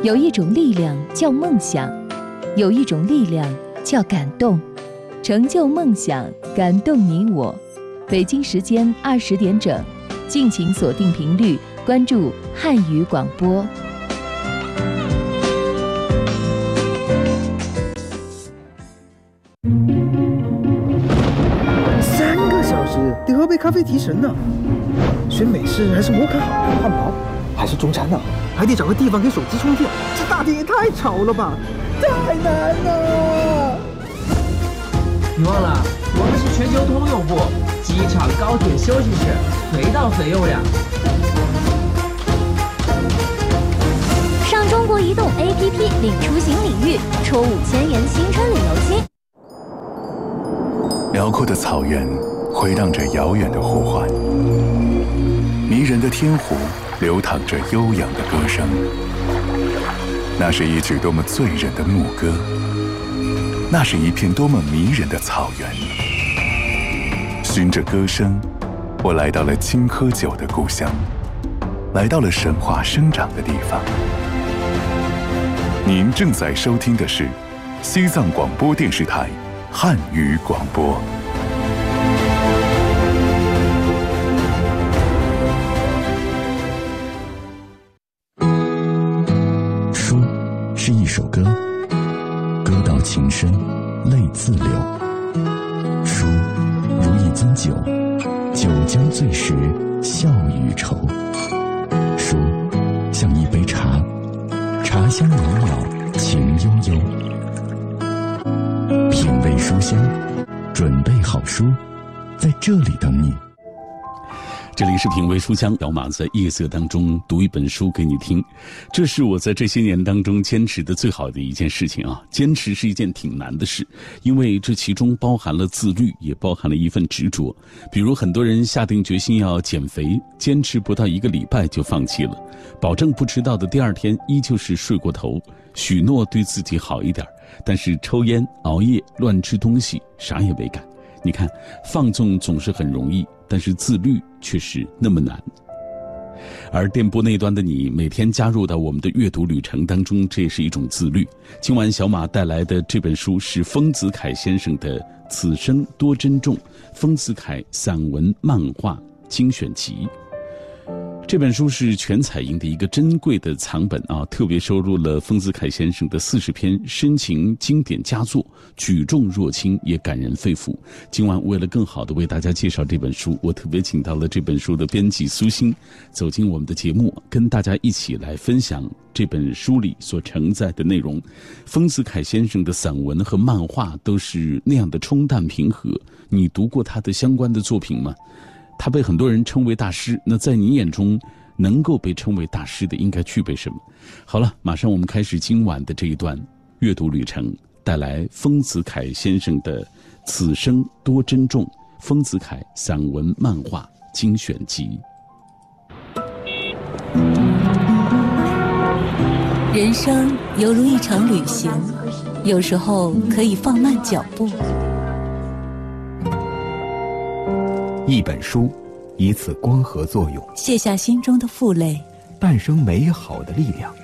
有一种力量叫梦想，有一种力量叫感动，成就梦想，感动你我。北京时间20点整，敬请锁定频率，关注汉语广播。 3个小时，得喝杯咖啡提神呢。选美式还是摩卡好？汉堡还是中餐呢？还得找个地方给手机充电。这大厅也太吵了吧，太难了。 你忘了，我们是全球通用部，机场、高铁、休息室，随到随用呀。 上中国移动 APP 领出行礼遇，抽5000元新春旅游金。 辽阔的草原回荡着遥远的呼唤，迷人的天湖流淌着悠扬的歌声。那是一曲多么醉人的牧歌，那是一片多么迷人的草原。循着歌声，我来到了青稞酒的故乡，来到了神话生长的地方。您正在收听的是西藏广播电视台汉语广播。 书是一首歌，歌到情深，泪自流。书如一樽酒，酒将醉时，笑与愁。书像一杯茶，茶香袅袅，情悠悠。品味书香，准备好书，在这里等你。 这里是品味书香，小马在夜色当中读一本书给你听，这是我在这些年当中坚持的最好的一件事情啊！坚持是一件挺难的事，因为这其中包含了自律，也包含了一份执着。比如很多人下定决心要减肥，坚持不到1个礼拜就放弃了，保证不迟到的第2天依旧是睡过头，许诺对自己好一点，但是抽烟、熬夜、乱吃东西，啥也没干。你看，放纵总是很容易，但是自律却是那么难。而电波那端的你，每天加入到我们的阅读旅程当中，这也是一种自律。今晚小马带来的这本书是丰子恺先生的《此生多珍重》，丰子恺散文漫画精选集。这本书是全彩印的一个珍贵的藏本啊，特别收录了丰子恺先生的40篇深情经典佳作，举重若轻，也感人肺腑。今晚为了更好的为大家介绍这本书，我特别请到了这本书的编辑苏欣，走进我们的节目，跟大家一起来分享这本书里所承载的内容。丰子恺先生的散文和漫画都是那样的冲淡平和，你读过他的相关的作品吗？他被很多人称为大师，那在你眼中能够被称为大师的应该具备什么？好了，马上我们开始今晚的这一段阅读旅程，带来丰子恺先生的《此生多珍重》，丰子恺散文漫画精选集。 人生犹如一场旅行，有时候可以放慢脚步。 一本书，一次光合作用， 卸下心中的负累， 诞生美好的力量。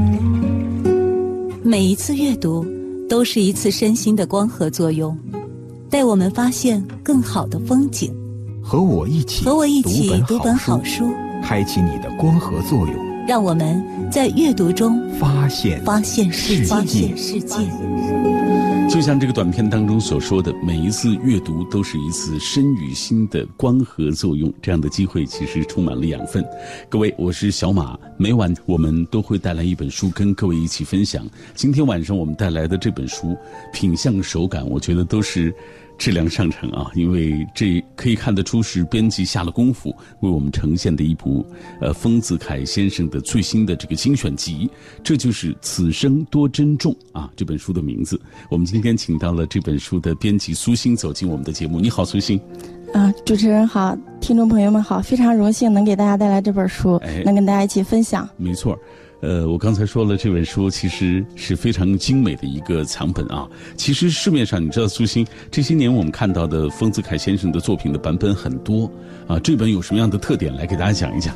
每一次阅读都是一次身心的光合作用，带我们发现更好的风景。 和我一起读本好书，开启你的光合作用， 让我们在阅读中发现世界。 就像这个短片当中所说的，每一次阅读都是一次身与心的光合作用，这样的机会其实充满了养分。各位，我是小马，每晚我们都会带来一本书跟各位一起分享。今天晚上我们带来的这本书，品相手感我觉得都是质量上乘啊，因为这可以看得出是编辑下了功夫为我们呈现的一部丰子恺先生的最新的这个精选集，这就是《此生多珍重》啊，这本书的名字。我们今天请到了这本书的编辑苏欣走进我们的节目。你好，苏欣。 主持人好，听众朋友们好，非常荣幸能给大家带来这本书，能跟大家一起分享。 没错。我刚才说了，这本书其实是非常精美的一个藏本啊。其实市面上，你知道苏欣，这些年我们看到的丰子恺先生的作品的版本很多啊。这本有什么样的特点？来给大家讲一讲。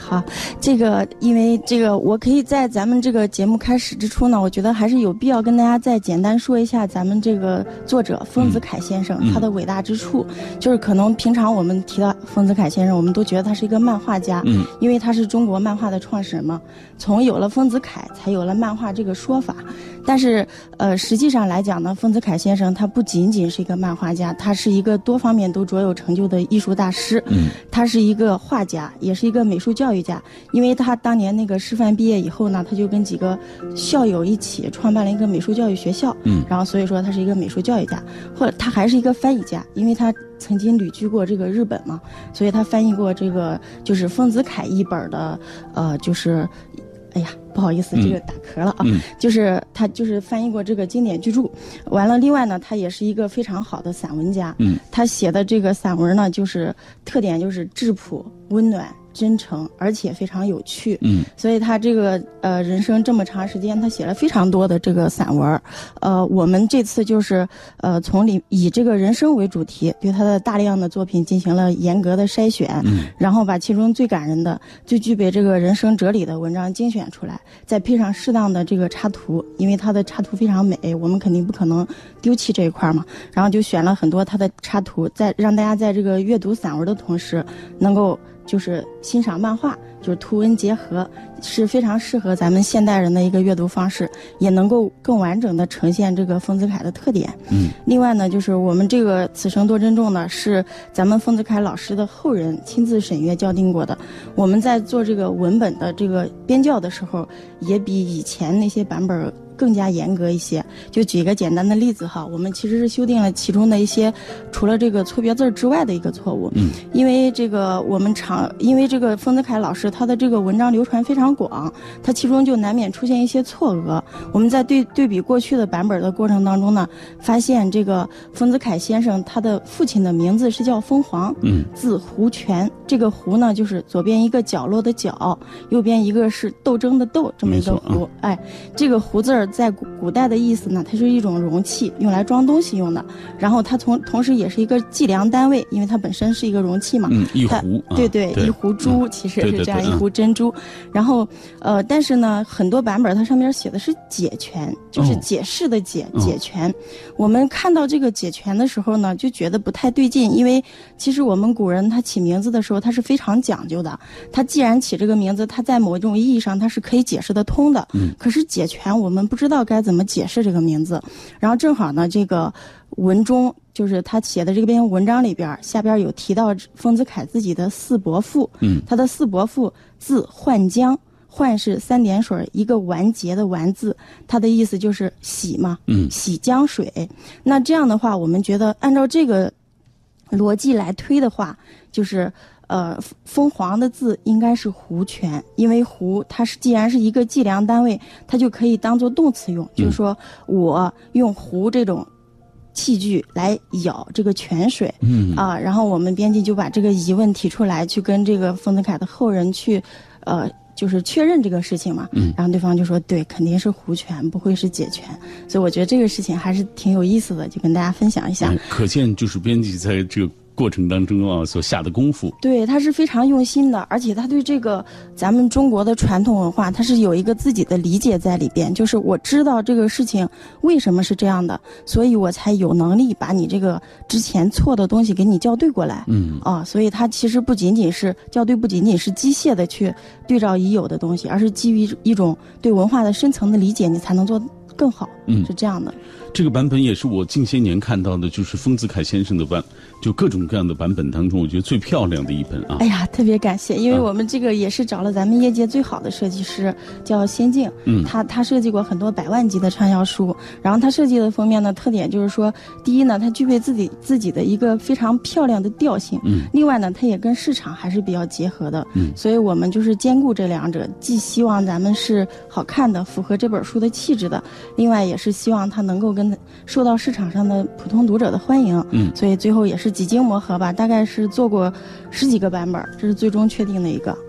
好，这个因为这个我可以在咱们这个节目开始之初呢，我觉得还是有必要跟大家再简单说一下咱们这个作者丰子恺先生他的伟大之处。就是可能平常我们提到丰子恺先生，我们都觉得他是一个漫画家，因为他是中国漫画的创始人嘛。从有了丰子恺，才有了漫画这个说法。但是实际上来讲呢，丰子恺先生他不仅仅是一个漫画家，他是一个多方面都卓有成就的艺术大师。他是一个画家，也是一个美术教育家。因为他当年那个师范毕业以后呢，他就跟几个校友一起创办了一个美术教育学校。然后所以说他是一个美术教育家，或者他还是一个翻译家，因为他曾经旅居过这个日本嘛，所以他翻译过这个就是丰子恺一本的就是哎呀，不好意思，这个打嗝了啊。就是他就是翻译过这个经典巨著。完了，另外呢，他也是一个非常好的散文家。他写的这个散文呢，就是特点就是质朴、温暖、真诚，而且非常有趣。所以他这个人生这么长时间，他写了非常多的这个散文。我们这次就是从以这个人生为主题，对他的大量的作品进行了严格的筛选，然后把其中最感人的、最具备这个人生哲理的文章精选出来，再配上适当的这个插图，因为他的插图非常美，我们肯定不可能丢弃这一块嘛。然后就选了很多他的插图，在让大家在这个阅读散文的同时，能够就是欣赏漫画，就是图文结合，是非常适合咱们现代人的一个阅读方式，也能够更完整的呈现这个丰子恺的特点。另外呢，就是我们这个此生多珍重呢，是咱们丰子恺老师的后人亲自审阅校订过的。我们在做这个文本的这个编校的时候，也比以前那些版本更加严格一些。就举一个简单的例子哈，我们其实是修订了其中的一些除了这个错别字之外的一个错误。因为这个因为这个丰子恺老师他的这个文章流传非常广，他其中就难免出现一些错讹。我们在对比过去的版本的过程当中呢，发现这个丰子恺先生他的父亲的名字是叫丰煌，字胡全。这个胡呢，就是左边一个角落的角，右边一个是斗争的斗，这么一个胡。这个胡字儿在古代的意思呢，它是一种容器，用来装东西用的。然后它同时也是一个计量单位，因为它本身是一个容器嘛。 一壶。 对，一壶珠其实是这样，一壶珍珠。然后但是呢，很多版本它上面写的是解权，就是解释的解权。我们看到这个解权的时候呢，就觉得不太对劲，因为其实我们古人他起名字的时候他是非常讲究的。他既然起这个名字，他在某一种意义上他是可以解释得通的。可是解权我们不知道该怎么解释这个名字。然后正好呢，这个文中就是他写的这篇文章里边下边有提到丰子恺自己的四伯父。他的四伯父字焕江，焕是3点水一个完结的完字，它的意思就是洗嘛，洗江水。那这样的话，我们觉得按照这个逻辑来推的话，就是丰煌的字应该是胡全，因为胡它既然是一个计量单位，它就可以当做动词用，就是说我用胡这种器具来舀这个泉水。然后我们编辑就把这个疑问提出来，去跟这个丰子恺的后人去就是确认这个事情嘛。然后对方就说对，肯定是胡泉，不会是解泉。所以我觉得这个事情还是挺有意思的，就跟大家分享一下。 可见就是编辑在这个过程当中啊所下的功夫。 对，他是非常用心的，而且他对这个咱们中国的传统文化，他是有一个自己的理解在里边。就是我知道这个事情为什么是这样的，所以我才有能力把你这个之前错的东西给你校对过来。所以他其实不仅仅是校对，不仅仅是机械的去对照已有的东西，而是基于一种对文化的深层的理解，你才能做更好。是这样的。 这个版本也是我近些年看到的，就是丰子恺先生的就各种各样的版本当中，我觉得最漂亮的一本啊。 哎呀，特别感谢，因为我们这个也是找了咱们业界最好的设计师，叫仙境。他设计过很多100万级的畅销书，然后他设计的封面呢，特点就是说，第一呢，它具备自己的一个非常漂亮的调性。另外呢，它也跟市场还是比较结合的。所以我们就是兼顾这两者，既希望咱们是好看的，符合这本书的气质的，另外也是希望它能够受到市场上的普通读者的欢迎。所以最后也是几经磨合吧，大概是做过10几个版本，这是最终确定的一个。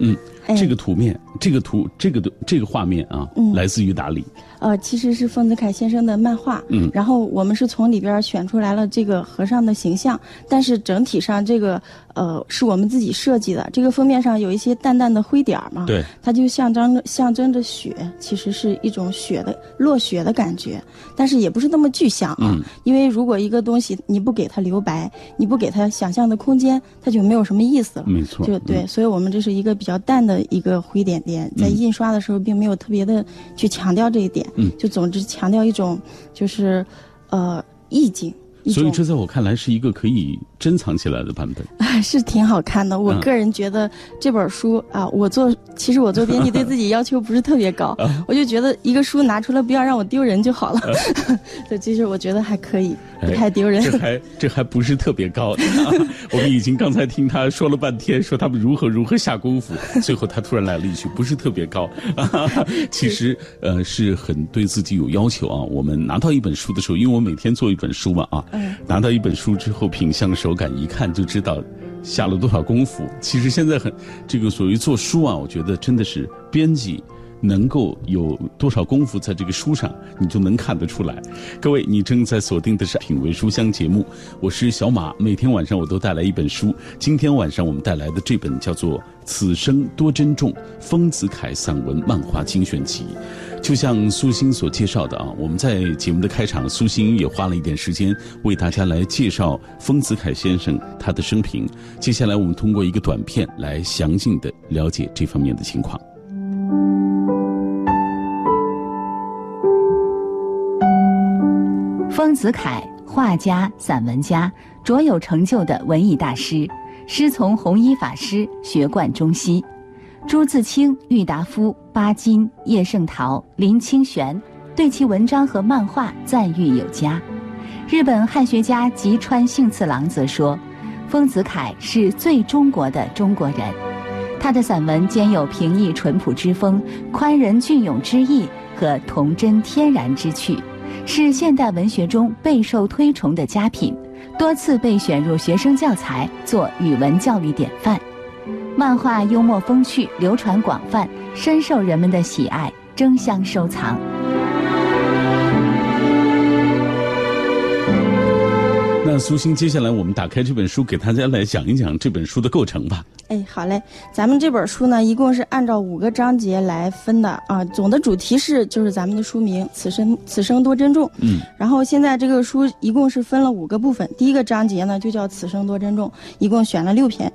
这个图面，这个画面啊，来自于哪里？ 其实是丰子恺先生的漫画，然后我们是从里边选出来了这个和尚的形象，但是整体上这个是我们自己设计的。这个封面上有一些淡淡的灰点嘛， 对， 它就象征着雪，其实是一种落雪的感觉，但是也不是那么具象啊。因为如果一个东西你不给它留白，你不给它想象的空间，它就没有什么意思了。 没错， 就对，所以我们这是一个比较淡的一个灰点点，在印刷的时候并没有特别的去强调这一点。就总之强调一种就是意境， 所以这在我看来是一个可以珍藏起来的版本。 是挺好看的。我个人觉得这本书啊，其实我做编辑对自己要求不是特别高，我就觉得一个书拿出来不要让我丢人就好了。对，其实我觉得还可以，不太丢人。 这还不是特别高的。我们已经刚才听他说了半天，说他们如何下功夫，最后他突然来了一句不是特别高。其实是很对自己有要求啊。我们拿到一本书的时候，因为我每天做一本书嘛啊，拿到一本书之后，品相手感一看就知道下了多少功夫。其实现在这个所谓做书啊，我觉得真的是编辑能够有多少功夫在这个书上，你就能看得出来。各位，你正在锁定的是品味书香节目，我是小马，每天晚上我都带来一本书。今天晚上我们带来的这本叫做《此生多珍重》，丰子恺散文漫画精选集。就像苏欣所介绍的啊，我们在节目的开场，苏欣也花了一点时间为大家来介绍丰子恺先生他的生平。接下来我们通过一个短片来详尽的了解这方面的情况。 丰子恺，画家、散文家，卓有成就的文艺大师，师从弘一法师，学贯中西。朱自清、郁达夫、巴金、叶圣陶、林清玄对其文章和漫画赞誉有加。日本汉学家吉川幸次郎则说，丰子恺是最中国的中国人。他的散文兼有平易淳朴之风、宽仁隽永之意和童真天然之趣，是现代文学中备受推崇的佳品，多次被选入学生教材，做语文教育典范。漫画幽默风趣，流传广泛，深受人们的喜爱，争相收藏。 那苏欣，接下来我们打开这本书，给大家来讲一讲这本书的构成吧。 好嘞，咱们这本书呢，一共是按照5个章节来分的啊。总的主题就是咱们的书名《此生多珍重》。然后现在这个书一共是分了5个部分。第一个章节呢就叫《此生多珍重》，一共选了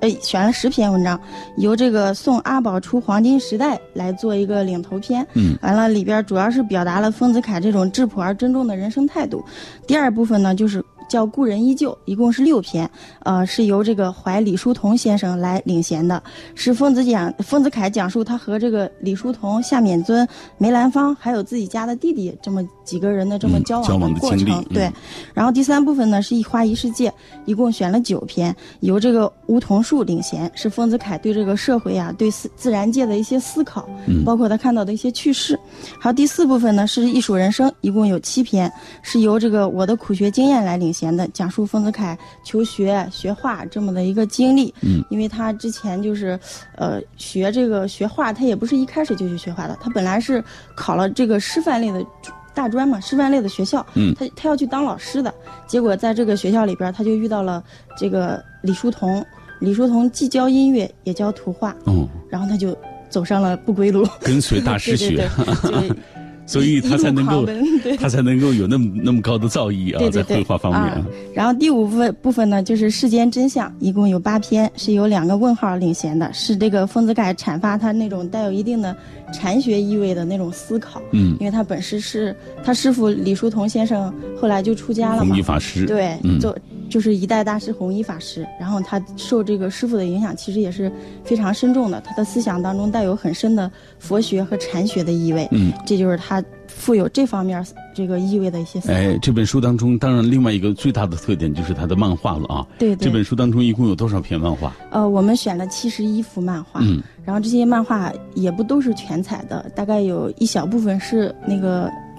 10篇文章，由这个送阿宝出黄金时代来做一个领头篇。完了里边主要是表达了丰子恺这种质朴而珍重的人生态度。第二部分呢就是叫故人依旧，一共是6篇，是由这个怀李叔同先生来领衔的，是丰子恺讲述他和这个李叔同、夏丏尊、梅兰芳还有自己家的弟弟这么几个人的这么交往的过程。对，然后第3部分呢是一花一世界，一共选了9篇，由这个梧桐树领衔，是丰子恺对这个社会啊、对自然界的一些思考，包括他看到的一些趣事。还有第4部分呢是艺术人生，一共有7篇，是由这个我的苦学经验来领衔的，讲述丰子恺求学学画这么的一个经历。因为他之前就是学画，他也不是一开始就去学画的，他本来是考了这个师范类的大专嘛，师范类的学校，他要去当老师的，结果在这个学校里边他就遇到了这个李叔同既教音乐也教图画，然后他就走上了不归路， 跟随大师学。对所以他才能够有那么高的造诣啊，在绘画方面。 然后第5部分呢，就是世间真相，一共有8篇，是由2个问号领衔的，是这个丰子恺阐发他那种带有一定的禅学意味的那种思考。因为他本身是他师父李叔同先生后来就出家了嘛， 弘一法师。 对，就是一代大师弘一法师，然后他受这个师父的影响，其实也是非常深重的，他的思想当中带有很深的佛学和禅学的意味。这就是他富有这方面这个意味的一些思考。 这本书当中，当然另外一个最大的特点就是它的漫画了啊。 对， 这本书当中一共有多少篇漫画？ 我们选了71幅漫画。然后这些漫画也不都是全彩的，大概有一小部分是那个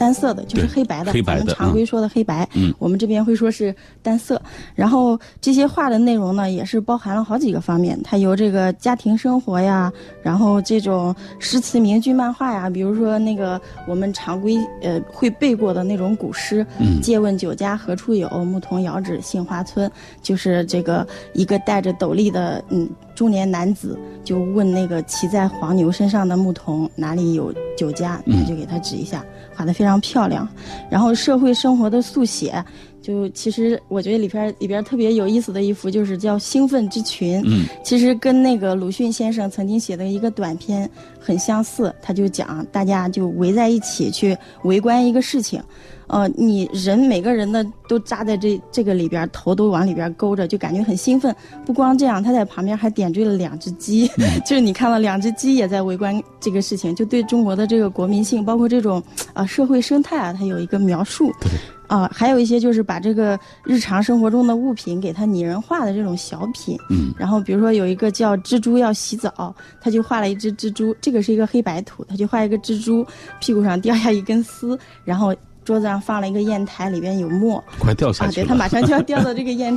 单色的，就是黑白的，咱们常规说的黑白，我们这边会说是单色。然后这些画的内容呢，也是包含了好几个方面，它有这个家庭生活呀，然后这种诗词名句漫画呀，比如说那个我们常规会背过的那种古诗，借问酒家何处有，牧童遥指杏花村，就是这个一个戴着斗笠的中年男子就问那个骑在黄牛身上的牧童哪里有酒家，他就给他指一下，画得非常漂亮。然后社会生活的速写，就其实我觉得里边特别有意思的一幅就是叫《兴奋之群》，其实跟那个鲁迅先生曾经写的一个短篇很相似，他就讲大家就围在一起去围观一个事情。你每个人呢都扎在这个里边，头都往里边勾着，就感觉很兴奋。不光这样，他在旁边还点缀了2只鸡，就是你看到2只鸡也在围观这个事情，就对中国的这个国民性，包括这种社会生态它有一个描述。还有一些就是把这个日常生活中的物品给它拟人化的这种小品。然后比如说有一个叫蜘蛛要洗澡，他就画了一只蜘蛛，这个是一个黑白图，他就画一个蜘蛛屁股上掉下一根丝，然后桌子上放了一个砚台，里边有墨， 快掉下去了。 对，他马上就要掉到这个砚